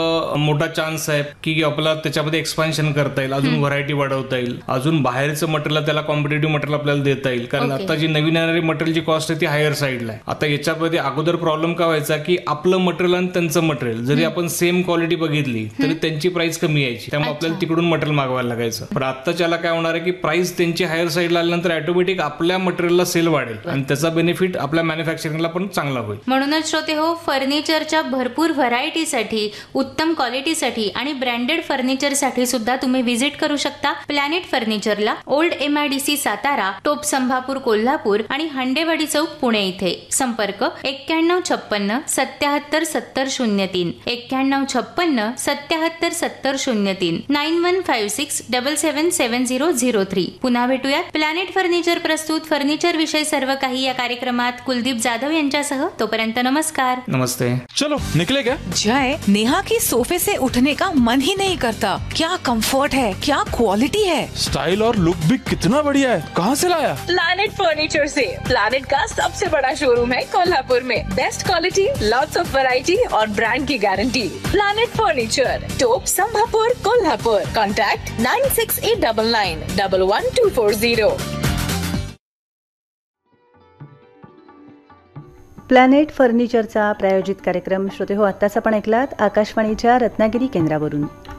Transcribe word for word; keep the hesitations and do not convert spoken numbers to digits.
अ, मोठा चान्स आहे की आपल्याला त्याच्यामध्ये एक्सपान्शन करता येईल, अजून व्हरायटी वाढवता येईल, अजून बाहेरचं मटेरियल त्याला कॉम्पिटेटिव्ह मटेरियल आपल्याला देता येईल. कारण Okay. आता जी नवीन येणारी मटेरियलची कॉस्ट आहे ती हायर साईडला आहे. आता याच्यामध्ये अगोदर प्रॉब्लेम काय व्हायचा की आपलं मटेरियल आणि त्यांचं मटेरियल जरी आपण सेम क्वालिटी बघितली तरी त्यांची प्राइस कमी यायची, त्यामुळे आपल्याला तिकडून मटेरियल मागवायला लागायचं. पण आत्ताच्याला काय होणार आहे की प्राइस त्यांची हायर साईडला आल्यानंतर ऑटोमॅटिक आपल्या मटेरियलला सेल वाढेल आणि त्याचा बेनिफिट आपल्या मॅन्युफॅक्चरिंगला पण चांगला होईल. म्हणूनच श्रोते हो, फर्निचरच्या भरपूर व्हरायटीसाठी, उत्तम क्वालिटीसाठी आणि ब्रँडेड फर्निचरसाठी सुद्धा तुम्ही व्हिजिट करू शकता planet फर्निचरला. Old M I D C Satara, टोप संभापूर कोल्हापूर आणि हंडेवाडी चौक पुणे इथे. संपर्क एक्क्याण्णव छप्पन्न सत्याहत्तर सत्तर शून्य तीन एक्क्याण्णव छप्पन्न सत्याहत्तर सत्तर शून्य तीन nine one five six double सेवन सेवन झिरो झिरो थ्री. पुन्हा भेटूयात प्लॅनेट फर्निचर प्रस्तुत फर्निचर विषय सर्व काही या कार्यक्रमात कुलदीप जाधव यांच्यासह. तोपर्यंत नमस्कार. नमस्ते. चलो निकले क्या? जय, नेहा की सोफे से उठने का मन ही नहीं करता. क्या कंफर्ट है, क्या क्वालिटी है. स्टाइल और लुक भी कितना बढ़िया है. कहाँ से लाया? प्लैनेट फर्नीचर से. प्लैनेट का सबसे बड़ा शोरूम है कोल्हापुर में. Best quality, lots of variety और ब्रांड की गारंटी. प्लैनेट फर्नीचर, टोप संभापुर Kolhapur. Contact nine six eight double nine double one two four Ziro. Planet फर्निचरचा प्रायोजित कार्यक्रम श्रोते हो आत्ताच आपण ऐकलात आकाशवाणीच्या रत्नागिरी केंद्रावरून.